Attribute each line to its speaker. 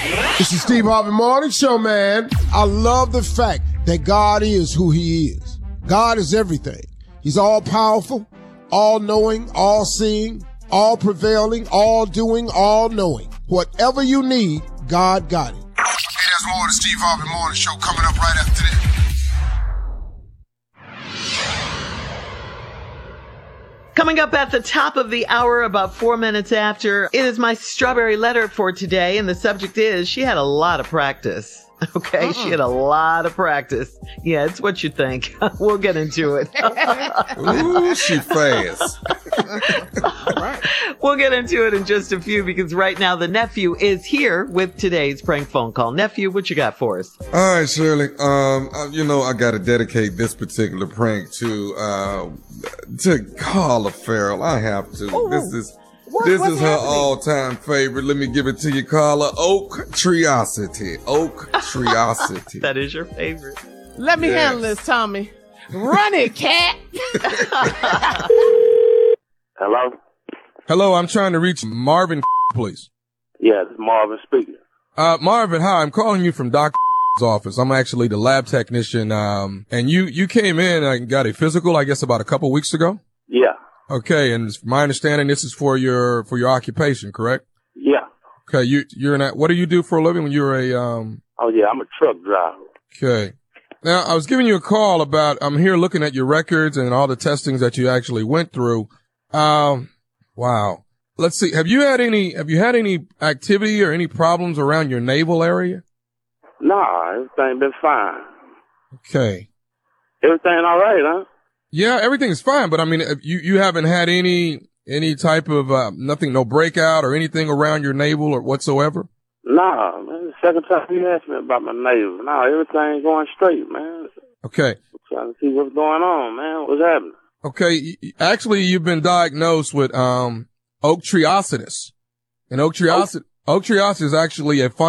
Speaker 1: This is Steve Harvey Morning Show, man. I love the fact that God is who he is. God is everything. He's all powerful, all knowing, all seeing, all prevailing, all doing, all knowing. Whatever you need, God got it. Hey, there's more of the Steve Harvey Morning Show coming up right after this.
Speaker 2: Coming up at the top of the hour, about 4 minutes after, it is my strawberry letter for today, and the subject is, she had a lot of practice. Okay, She had a lot of practice. Yeah, it's what you think. We'll get into it.
Speaker 3: Ooh, she fast.
Speaker 2: We'll get into it in just a few, because right now the nephew is here with today's prank phone call. Nephew, what you got for us?
Speaker 3: All right, Shirley. I got to dedicate this particular prank to Carla Farrell. I have to.
Speaker 2: Oh,
Speaker 3: this is her all-time favorite. Let me give it to you, Carla. Oak Triosity.
Speaker 2: That is your favorite.
Speaker 4: Let me handle this, Tommy. Run it, cat.
Speaker 5: Hello?
Speaker 3: Hello, I'm trying to reach Marvin, please.
Speaker 5: Yeah, this is Marvin speaking.
Speaker 3: Marvin, hi. I'm calling you from Doc's office. I'm actually the lab technician. And you came in and got a physical, I guess, about a couple weeks ago?
Speaker 5: Yeah.
Speaker 3: Okay, and it's my understanding this is for your occupation, correct?
Speaker 5: Yeah.
Speaker 3: Okay, what do you do for a living when you're a
Speaker 5: Oh yeah, I'm a truck driver.
Speaker 3: Okay. Now, I was giving you a call I'm here looking at your records and all the testings that you actually went through. Wow. Let's see. Have you had any activity or any problems around your navel area?
Speaker 5: Nah, everything been fine.
Speaker 3: Okay.
Speaker 5: Everything all right, huh?
Speaker 3: Yeah, everything's fine, but I mean, you haven't had any type of, nothing, no breakout or anything around your navel or whatsoever?
Speaker 5: Nah, man, the second time you asked me about my navel. Nah, everything going straight, man.
Speaker 3: Okay.
Speaker 5: I'm trying to see what's going on, man. What's happening?
Speaker 3: Okay. Actually, you've been diagnosed with, oak triositis. And oak triositis is actually a